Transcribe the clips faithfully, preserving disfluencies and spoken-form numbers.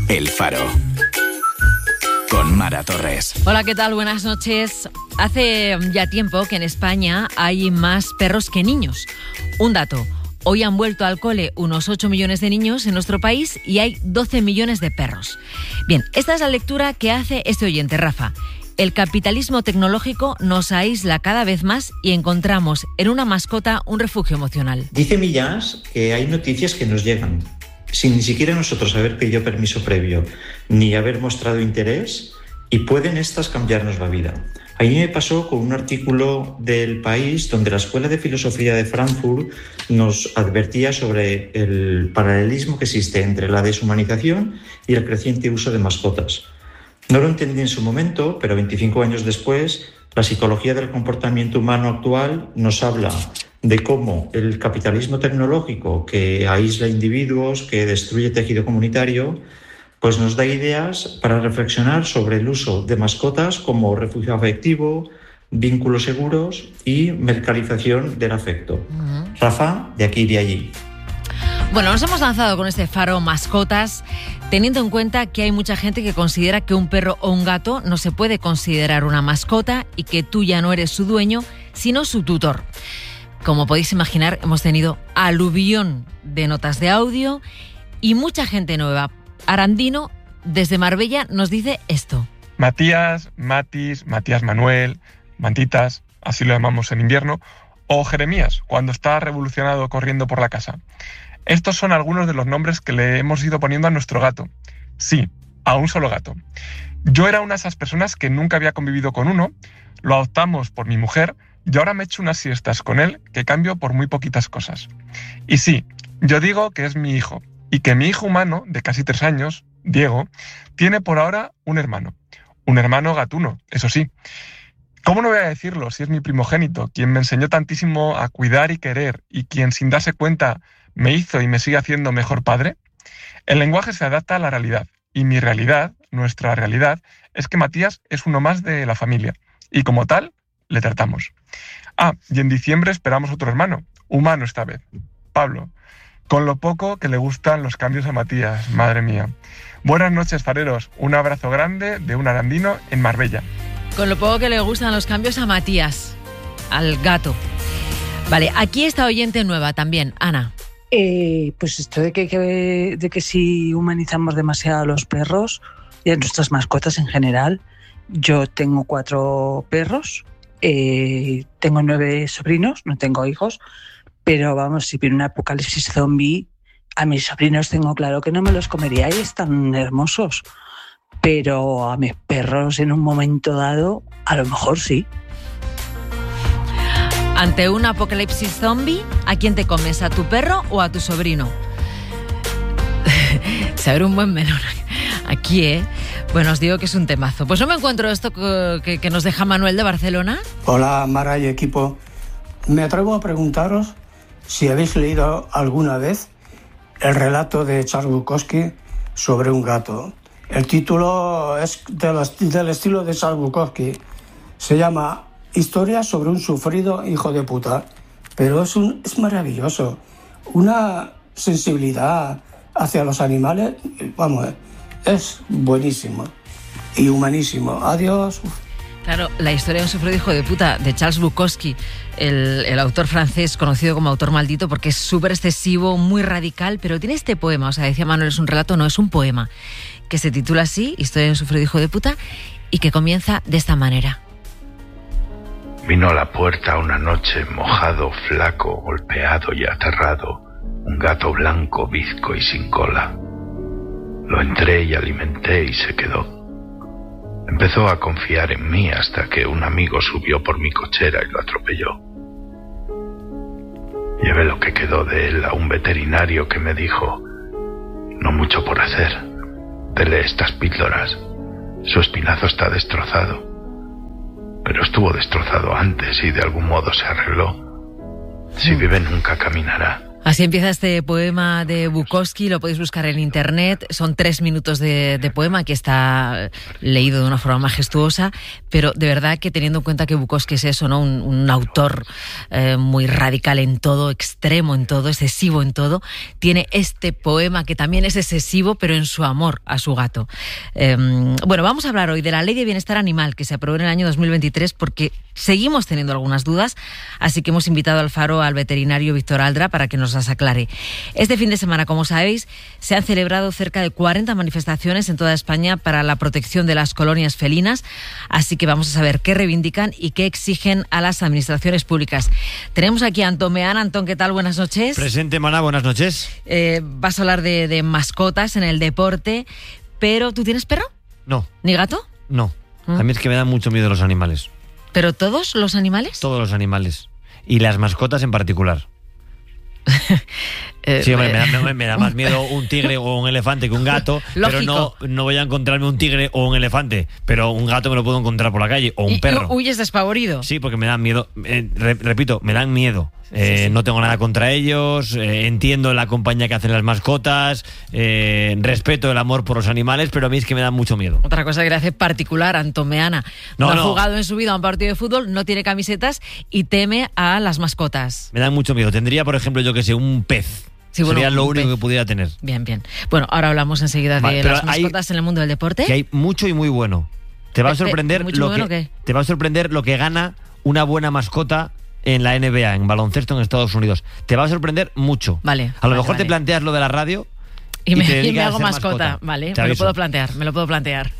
El Faro. Con Mara Torres. Hola, ¿qué tal? Buenas noches. Hace ya tiempo que en España hay más perros que niños. Un dato. Hoy han vuelto al cole unos ocho millones de niños en nuestro país y hay doce millones de perros. Bien, esta es la lectura que hace este oyente, Rafa. El capitalismo tecnológico nos aísla cada vez más y encontramos en una mascota un refugio emocional. Dice Millás que hay noticias que nos llegan sin ni siquiera nosotros haber pedido permiso previo ni haber mostrado interés, y pueden estas cambiarnos la vida. A mí me pasó con un artículo del País donde la Escuela de Filosofía de Frankfurt nos advertía sobre el paralelismo que existe entre la deshumanización y el creciente uso de mascotas. No lo entendí en su momento, pero veinticinco años después, la psicología del comportamiento humano actual nos habla de cómo el capitalismo tecnológico, que aísla individuos, que destruye tejido comunitario, pues nos da ideas para reflexionar sobre el uso de mascotas como refugio afectivo, vínculos seguros y mercantilización del afecto. Uh-huh. Rafa, de aquí y de allí. Bueno, nos hemos lanzado con este faro mascotas, teniendo en cuenta que hay mucha gente que considera que un perro o un gato no se puede considerar una mascota y que tú ya no eres su dueño, sino su tutor. Como podéis imaginar, hemos tenido aluvión de notas de audio y mucha gente nueva. Arandino, desde Marbella, nos dice esto. Matías, Matis, Matías Manuel, Mantitas, así lo llamamos en invierno, o Jeremías, cuando está revolucionado corriendo por la casa. Estos son algunos de los nombres que le hemos ido poniendo a nuestro gato. Sí, a un solo gato. Yo era una de esas personas que nunca había convivido con uno, lo adoptamos por mi mujer y ahora me echo unas siestas con él que cambio por muy poquitas cosas. Y sí, yo digo que es mi hijo y que mi hijo humano, de casi tres años, Diego, tiene por ahora un hermano. Un hermano gatuno, eso sí. ¿Cómo no voy a decirlo si es mi primogénito, quien me enseñó tantísimo a cuidar y querer y quien sin darse cuenta me hizo y me sigue haciendo mejor padre? El lenguaje se adapta a la realidad y mi realidad, nuestra realidad, es que Matías es uno más de la familia y como tal le tratamos. Ah, y en diciembre esperamos otro hermano, humano esta vez, Pablo, con lo poco que le gustan los cambios a Matías, madre mía. Buenas noches, fareros, un abrazo grande de un arandino en Marbella. Con lo poco que le gustan los cambios a Matías, al gato. Vale, aquí está oyente nueva también, Ana. Eh, pues esto de que, que, de que si humanizamos demasiado a los perros y a nuestras mascotas en general. Yo tengo cuatro perros, eh, tengo nueve sobrinos, no tengo hijos, pero vamos, si viene un apocalipsis zombie, a mis sobrinos tengo claro que no me los comería y están hermosos, pero a mis perros en un momento dado, a lo mejor sí. Ante un apocalipsis zombie, ¿a quién te comes? ¿A tu perro o a tu sobrino? Saber un buen menor aquí, ¿eh? Bueno, os digo que es un temazo. Pues no me encuentro esto que, que nos deja Manuel de Barcelona. Hola, Mara y equipo. Me atrevo a preguntaros si habéis leído alguna vez el relato de Charles Bukowski sobre un gato. El título es de los, del estilo de Charles Bukowski. Se llama Historia sobre un sufrido hijo de puta. Pero es, un, es maravilloso. Una sensibilidad hacia los animales, vamos, es buenísimo y humanísimo. Adiós. Claro, la historia de un sufrido hijo de puta de Charles Bukowski, el, el autor francés conocido como autor maldito porque es súper excesivo, muy radical, pero tiene este poema, o sea, decía Manuel, es un relato, no es un poema, que se titula así, Historia de un sufrido hijo de puta, y que comienza de esta manera. Vino a la puerta una noche mojado, flaco, golpeado y aterrado, un gato blanco, bizco y sin cola. Lo entré y alimenté y se quedó. Empezó a confiar en mí hasta que un amigo subió por mi cochera y lo atropelló. Llevé lo que quedó de él a un veterinario que me dijo: no mucho por hacer, dele estas píldoras, su espinazo está destrozado. Pero estuvo destrozado antes y de algún modo se arregló. Si vive nunca caminará. Así empieza este poema de Bukowski, lo podéis buscar en internet, son tres minutos de, de poema que está leído de una forma majestuosa, pero de verdad que teniendo en cuenta que Bukowski es eso, ¿no? Un, un autor eh, muy radical en todo, extremo en todo, excesivo en todo, tiene este poema que también es excesivo, pero en su amor a su gato. Eh, bueno, vamos a hablar hoy de la Ley de Bienestar Animal que se aprobó en el año dos mil veintitrés porque seguimos teniendo algunas dudas, así que hemos invitado al Faro al veterinario Víctor Aldra para que nos las aclare. Este fin de semana, como sabéis, se han celebrado cerca de cuarenta manifestaciones en toda España para la protección de las colonias felinas, así que vamos a saber qué reivindican y qué exigen a las administraciones públicas. Tenemos aquí a Antón Meana. Antón, ¿qué tal? Buenas noches. Presente, Mana, buenas noches. Eh, vas a hablar de, de mascotas en el deporte, pero ¿tú tienes perro? No. ¿Ni gato? No. ¿Mm? A mí es que me dan mucho miedo los animales. ¿Pero todos los animales? Todos los animales. Y las mascotas en particular. eh, sí, hombre, me, da, me, me da más miedo un tigre o un elefante que un gato. Lógico. Pero no, no voy a encontrarme un tigre o un elefante. Pero un gato me lo puedo encontrar por la calle. O un y, perro. ¿Y huyes despavorido? Sí, porque me dan miedo. Eh, re, repito, me dan miedo. Eh, sí, sí. No tengo nada contra ellos, eh, entiendo la compañía que hacen las mascotas, eh, respeto el amor por los animales, pero a mí es que me da mucho miedo. Otra cosa que le hace particular a Antón Meana. No, no ha no. jugado en su vida a un partido de fútbol, no tiene camisetas y teme a las mascotas. Me dan mucho miedo. Tendría, por ejemplo, yo que sé, un pez. Sí, bueno, sería lo único pez. que pudiera tener. Bien, bien. Bueno, ahora hablamos enseguida de vale, las mascotas hay, en el mundo del deporte. Que hay mucho y muy bueno. Te va a sorprender, ¿Mucho lo, bueno, que, qué? te va a sorprender lo que gana una buena mascota en la N B A, en baloncesto en Estados Unidos. Te va a sorprender mucho. Vale. A lo vale, mejor vale. te planteas lo de la radio y, y, me, te y me hago mascota. mascota. Vale, te me aviso. lo puedo plantear, me lo puedo plantear.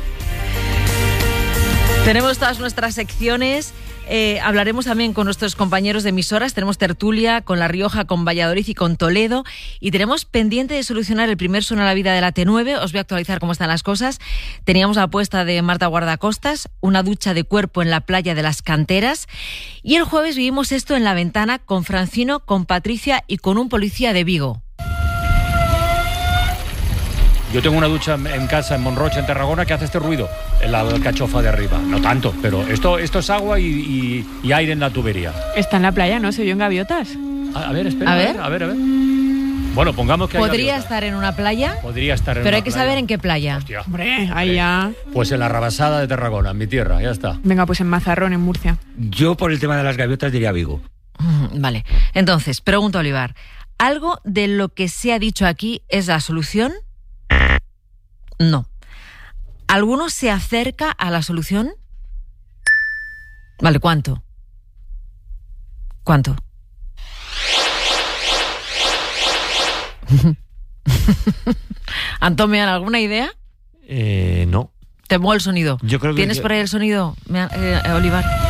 Tenemos todas nuestras secciones. Eh, hablaremos también con nuestros compañeros de emisoras. Tenemos tertulia con La Rioja, con Valladolid y con Toledo. Y tenemos pendiente de solucionar el primer Suena la Vida de la T nueve. Os voy a actualizar cómo están las cosas. Teníamos la apuesta de Marta Guardacostas, una ducha de cuerpo en la playa de las Canteras. Y el jueves vivimos esto en La Ventana con Francino, con Patricia y con un policía de Vigo. Yo tengo una ducha en casa en Monrocha, en Tarragona, que hace este ruido, en la cachofa de arriba. No tanto, pero esto, esto es agua y, y, y aire en la tubería. Está en la playa, ¿no? ¿Se vio en gaviotas? A, a ver, espera, a, a ver, ver, a ver, a ver. Bueno, pongamos que hay ¿Podría gaviotas. estar en una playa? Podría estar en Pero una hay que playa. saber en qué playa. Hostia. Hombre, ahí ya. Pues en la Rabasada de Tarragona, en mi tierra, ya está. Venga, pues en Mazarrón, en Murcia. Yo, por el tema de las gaviotas, diría Vigo. Vale. Entonces, pregunto a Olivar, ¿algo de lo que se ha dicho aquí es la solución? No. ¿Alguno se acerca a la solución? Vale, ¿cuánto? ¿Cuánto? Antón, ¿me dan alguna idea? Eh, no. Te pongo el sonido. Yo creo que ¿Tienes yo... por ahí el sonido, eh, Olivar?